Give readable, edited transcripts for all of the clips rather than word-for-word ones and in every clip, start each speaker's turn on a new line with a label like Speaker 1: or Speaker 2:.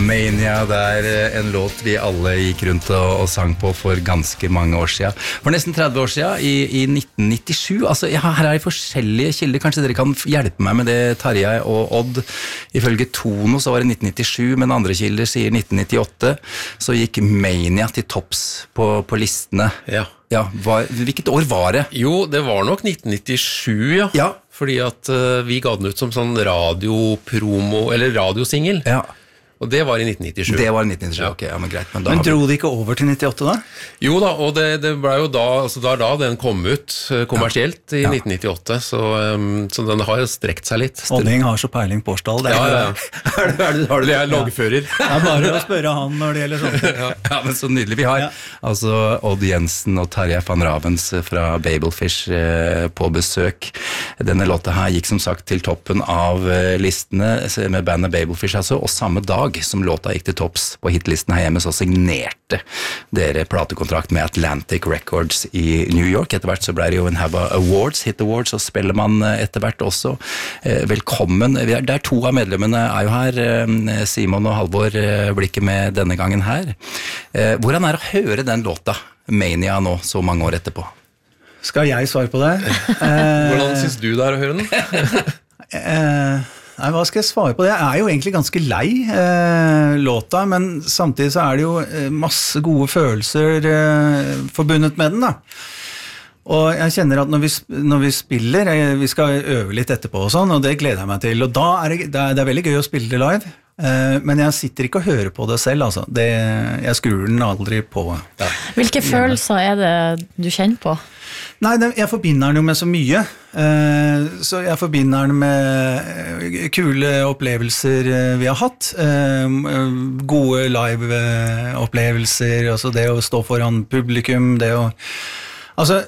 Speaker 1: Mania, det en låt vi alle gikk rundt og sang på for ganske mange år siden. For nesten 30 år siden, i 1997. Altså, her det forskjellige kilder. Kanskje dere kan hjelpe meg med det, Tarjei og Odd. Ifølge Tono så var det 1997, men andre kilder sier 1998. Så gikk Mania til topps på listene.
Speaker 2: Ja.
Speaker 1: Ja, hvilket år var det?
Speaker 2: Jo, det var nok 1997, ja.
Speaker 1: Ja.
Speaker 2: Fordi at vi ga den ut som sånn radiopromo, eller radiosingel.
Speaker 1: Ja.
Speaker 2: Og det var i 1997.
Speaker 1: Det var i 1997, ja. Ok, ja, men greit.
Speaker 3: Men dro de ikke over til 98 da?
Speaker 2: Jo da, og det ble jo da, altså da den kom ut kommersielt i 1998, så den har jo strekt seg litt.
Speaker 3: Odding har så peiling på årstall.
Speaker 2: Ja. Har du det? Jeg loggfører.
Speaker 3: Det bare å spørre han når det gjelder sånt.
Speaker 1: Ja, men så nydelig. Vi har altså Odd Jensen og Tarjei van Ravens fra Babelfish på besøk. Denne låta her gikk som sagt til toppen av listene med bandet Babelfish, altså, og samme dag som låta gikk til topps på hitlisten her hjemme, så signerte dere platekontrakt med Atlantic Records i New York. Etter hvert så ble det jo en Habba Awards, Hit Awards, og spiller man etter hvert også. Velkommen. Det to av medlemmene jo her, Simon og Halvor Blikke med denne gangen her. Hvordan det å høre den låta, Mania, nå, så mange år etterpå?
Speaker 3: Skal jeg svare på det?
Speaker 2: Hvordan synes du det å høre den?
Speaker 3: Nei, hva skal jeg svare på det? Jeg jo egentlig ganske lei låta, men samtidig så det jo masse gode følelser forbundet med den da. Og jeg kjenner at når vi spiller, vi skal øve litt etterpå og sånn, og det gleder jeg meg til, og da det veldig gøy å spille det live, men jeg sitter ikke og hører på det selv, altså. Jeg skrur den aldri på. Ja.
Speaker 4: Hvilke følelser det du kjenner på?
Speaker 3: Nei, jeg forbinder den jo med så mye, så jeg forbinder den med kule opplevelser vi har hatt, gode live-opplevelser, altså det å stå foran publikum, det å... Altså,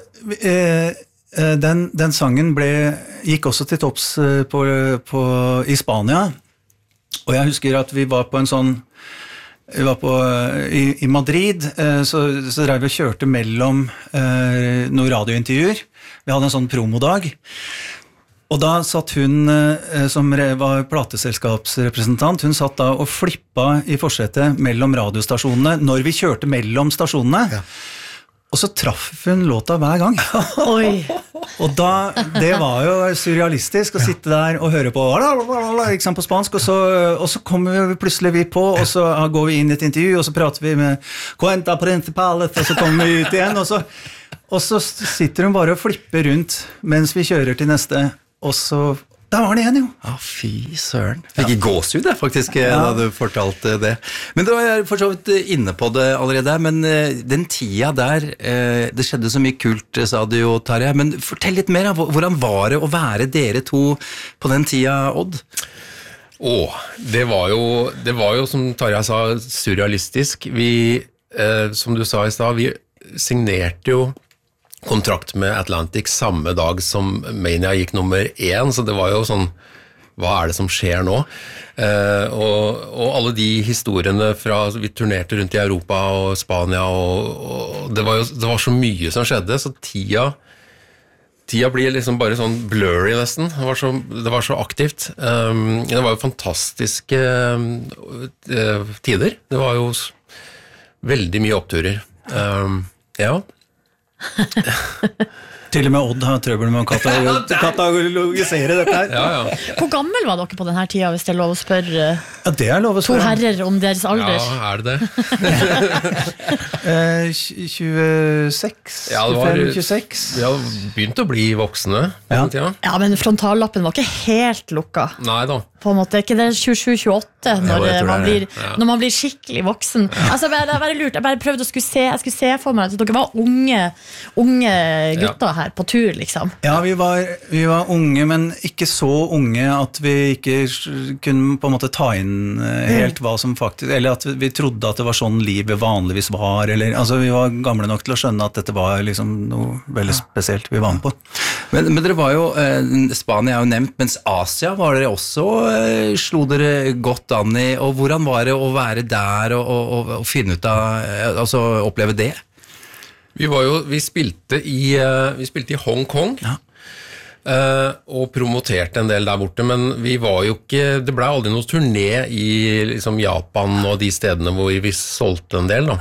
Speaker 3: den sangen gikk også til topps i Spania, og jeg husker at vi var på en sånn vi var i Madrid, så drev vi og kjørte mellom noen radiointervjuer. Vi hadde en sånn promodag. Og da satt hun, som var plateselskapsrepresentant, hun satt da og flippa i forsetet mellom radiostasjonene når vi kjørte mellom stasjonene. Ja. Og så traff hun låta hver gang.
Speaker 4: Oi.
Speaker 3: Og det var jo surrealistisk å sitte der og høre på, ikke sant, på spansk, og så kommer vi plutselig på, og så går vi inn i et intervju, og så prater vi med Cuenta Principales, og så kommer vi ut igjen, og så sitter hun bare og flipper rundt mens vi kjører til neste, og så... Der var det igjen, jo.
Speaker 1: Fy søren. Fikk gåsehud, faktisk, da du fortalte det. Men du var for så vidt inne på det allerede, men den tida der, det skjedde så mye kult, sa du jo, Tarjei, men fortell litt mer, hvordan var det å være dere to på den tida, Odd?
Speaker 2: Det var jo, som Tarjei sa, surrealistisk. Vi, som du sa i sted, vi signerte jo kontrakt med Atlantic samme dag som Mania gikk nummer 1, så det var jo sånn, hva det som skjer nå? Og alle de historiene fra, vi turnerte rundt i Europa og Spania, og det var så mye som skjedde, så tida blir liksom bare sånn blurry nesten, det var så aktivt. Det var jo fantastiske tider, det var jo veldig mye oppturer. Ja.
Speaker 3: Til og med Odd har trøbbel med å katalogisere dette her.
Speaker 2: Ja.
Speaker 4: Hvor gammel var dere på denne tida, hvis det lov å spørre?
Speaker 3: Ja, det lov å
Speaker 4: spørre. To herrer om deres alder.
Speaker 2: Ja, det?
Speaker 3: 26,
Speaker 2: ja,
Speaker 3: 26.
Speaker 2: Vi har begynt å bli voksne på den tida.
Speaker 4: Ja, men frontallappen var ikke helt lukka.
Speaker 2: Nei da.
Speaker 4: På en måte, ikke det 27-28 når man blir skikkelig voksen. Altså, det var lurt. Jeg bare prøvde jeg skulle se for meg at dere var unge gutter her på tur, liksom.
Speaker 3: Ja, vi var unge, men ikke så unge at vi ikke kunne på en måte ta inn helt hva som faktisk, eller at vi trodde at det var sånn livet vanligvis var, eller, altså vi var gamle nok til å skjønne at dette var liksom noe veldig spesielt vi var med på.
Speaker 1: Men dere var jo, Spania jo nevnt, mens Asia var dere også, slo dere godt an i, og hvordan var det å være der og finne ut av, altså oppleve det?
Speaker 2: Vi spilte i Hong Kong, og promoterte en del der borte, men vi var jo ikke, det ble aldri noe turné i liksom, Japan og de stedene hvor vi solgte en del da.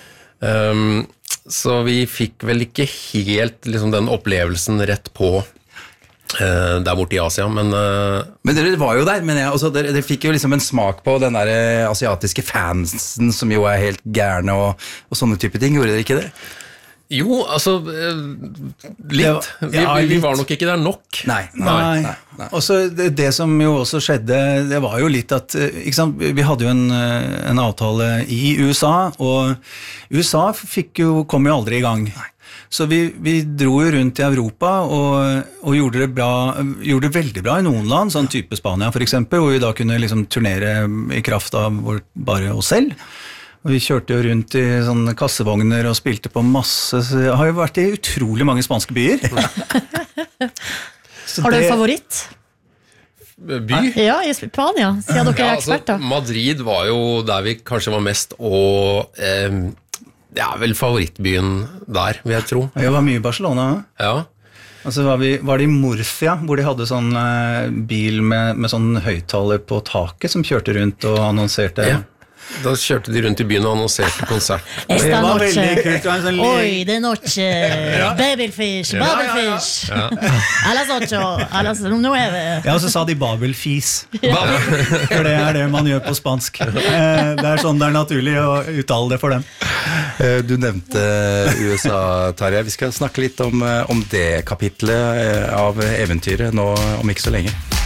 Speaker 2: Så vi fikk vel ikke helt liksom, den opplevelsen rett på der borte i Asia, men
Speaker 1: dere var jo der, men altså, dere fikk jo liksom en smak på den der asiatiske fansen som jo helt gærne og sånne type ting, gjorde dere ikke det?
Speaker 2: Jo, altså litt. Vi var nok ikke der nok.
Speaker 1: Nei.
Speaker 3: Og så det som jo også skjedde, det var jo litt at ikke sant, vi hadde jo en avtale i USA, og USA kom jo aldri i gang. Så vi dro jo rundt i Europa og gjorde det veldig bra i noen land, sånn type Spania for eksempel, hvor vi da kunne liksom turnere i kraft av bare oss selv. Og vi kjørte jo rundt i sånne kassevogner og spilte på masse, så jeg har jo vært i utrolig mange spanske byer.
Speaker 4: Har du en favoritt?
Speaker 2: By?
Speaker 4: Ja, i Spania, siden dere eksperter.
Speaker 2: Altså, Madrid var jo der vi kanskje var mest, og vel favorittbyen der, vil jeg tro.
Speaker 3: Jeg var mye i Barcelona.
Speaker 2: Ja.
Speaker 3: Altså var det i Murcia, hvor de hadde sånn bil med sånn høyttaler på taket som kjørte rundt og annonserte.
Speaker 2: Ja. Da kjørte de rundt i byen og annonserte konsert.
Speaker 3: Det var veldig kult.
Speaker 4: Oi, de noche, Babelfish, a las 8, a las 9.
Speaker 3: Ja, og så sa de Babelfis. For det det man gjør på spansk. Det sånn det naturlig å uttale det for dem.
Speaker 1: Du nevnte USA, Tarjei. Vi skal snakke litt om det kapitlet av eventyret nå om ikke så lenge.